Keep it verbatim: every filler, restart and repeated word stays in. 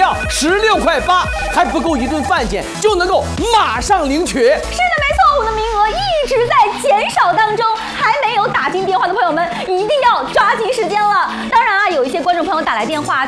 票十六块八，还不够一顿饭钱，就能够马上领取。是的，没错，我们的名额一直在减少当中，还没有打进电话的朋友们，一定要抓紧时间了。当然啊，有一些观众朋友打来电话。